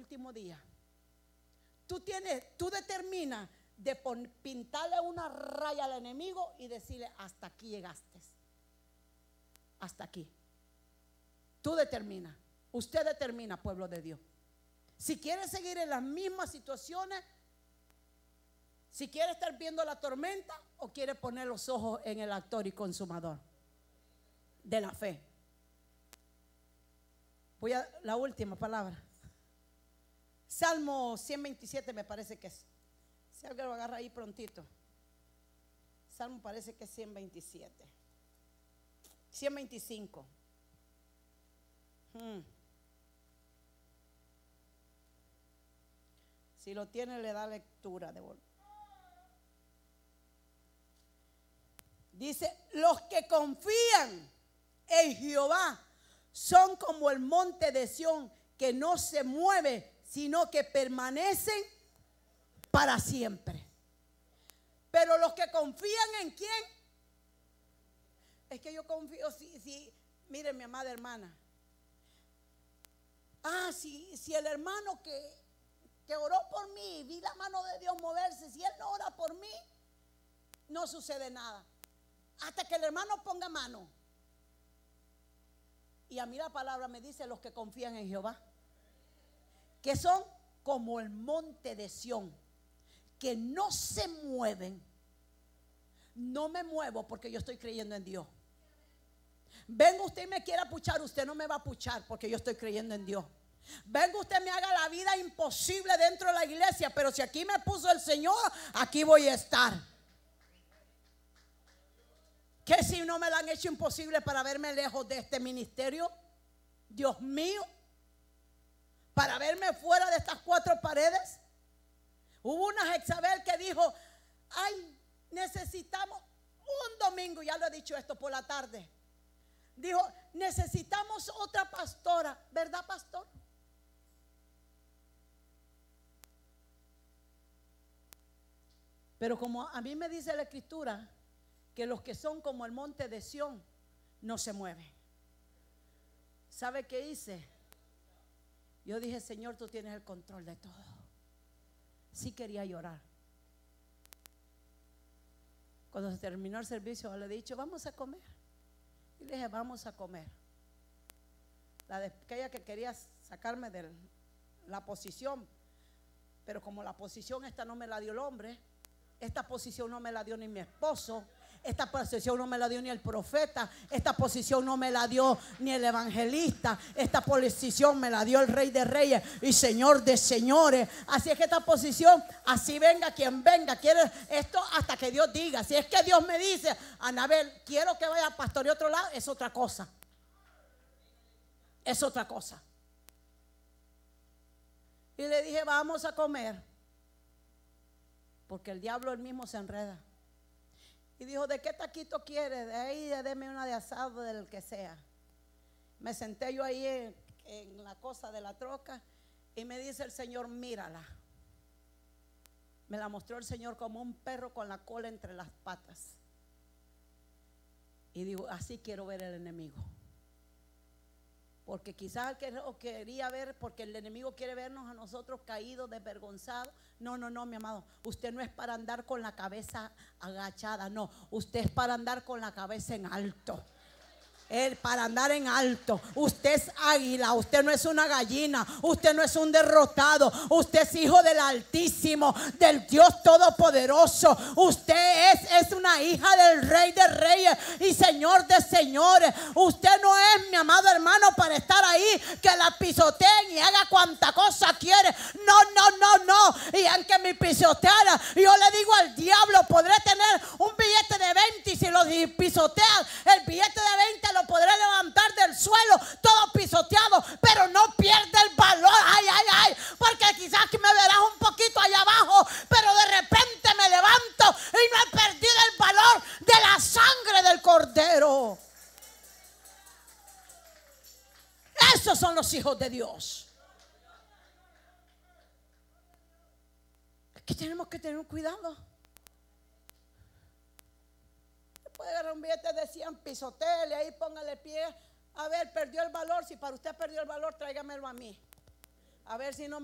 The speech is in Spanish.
último día, tú determinas de pintarle una raya al enemigo y decirle: hasta aquí llegaste, hasta aquí. Tú determinas, usted determina, pueblo de Dios, si quiere seguir en las mismas situaciones, si quiere estar viendo la tormenta o quiere poner los ojos en el autor y consumador de la fe. Voy a la última palabra. Salmo 127 me parece que es. Si alguien lo agarra ahí prontito. Salmo parece que es 127. 125. Si lo tiene, le da lectura de vuelta. Dice: los que confían en Jehová son como el monte de Sión, que no se mueve, sino que permanecen para siempre. Pero los que confían en ¿quién? Es que yo confío, miren, mi amada hermana. Si el hermano que oró por mí, vi la mano de Dios moverse, si él no ora por mí, no sucede nada. Hasta que el hermano ponga mano. Y a mí la palabra me dice: los que confían en Jehová, que son como el monte de Sión, que no se mueven. No me muevo porque yo estoy creyendo en Dios. Venga usted y me quiera puchar, usted no me va a puchar porque yo estoy creyendo en Dios. Venga usted, me haga la vida imposible dentro de la iglesia, pero si aquí me puso el Señor, aquí voy a estar. ¿Qué si no me la han hecho imposible para verme lejos de este ministerio? Dios mío, para verme fuera de estas cuatro paredes. Hubo una Jezabel que dijo: ay, necesitamos un domingo, ya lo he dicho esto por la tarde. Dijo: necesitamos otra pastora, ¿verdad, pastor? Pero como a mí me dice la escritura que los que son como el monte de Sión no se mueven. ¿Sabe qué hice? Yo dije: Señor, tú tienes el control de todo. Sí quería llorar. Cuando se terminó el servicio, le he dicho: vamos a comer. Y le dije: vamos a comer. Aquella que quería sacarme de la posición, pero como la posición esta no me la dio el hombre, esta posición no me la dio ni mi esposo, esta posición no me la dio ni el profeta, esta posición no me la dio ni el evangelista, esta posición me la dio el Rey de Reyes y Señor de Señores. Así es que esta posición, así venga quien venga, quiere esto hasta que Dios diga. Si es que Dios me dice: Anabel, quiero que vaya a pastorear otro lado, es otra cosa. Es otra cosa. Y le dije: vamos a comer, porque el diablo él mismo se enreda. Y dijo: ¿de qué taquito quiere? De ahí, deme una de asado, del que sea. Me senté yo ahí en la cosa de la troca y me dice el Señor: mírala. Me la mostró el Señor como un perro con la cola entre las patas. Y digo: así quiero ver el enemigo. Porque quizás el que lo quería ver, porque el enemigo quiere vernos a nosotros caídos, desvergonzados. No, mi amado, usted no es para andar con la cabeza agachada, no, usted es para andar con la cabeza en alto. Para andar en alto. Usted es águila, usted no es una gallina, usted no es un derrotado, usted es hijo del Altísimo, del Dios Todopoderoso. Usted es una hija del Rey de Reyes y Señor de Señores. Usted no es, mi amado hermano, para estar ahí que la pisoteen y haga cuanta cosa quiere. No. Y aunque me pisoteara, yo le digo al diablo: podré tener un billete de 20 y si lo pisotean, el billete de 20 lo podré levantar del suelo todo pisoteado, pero no pierde el valor. Ay, porque quizás que me verás un poquito allá abajo, pero de repente me levanto y no he perdido el valor de la sangre del Cordero. Esos son los hijos de Dios. Que tenemos que tener cuidado. Puede agarrar un billete de 100, pisotele ahí, póngale pie. A ver, perdió el valor. Si para usted perdió el valor, tráigamelo a mí. A ver si no me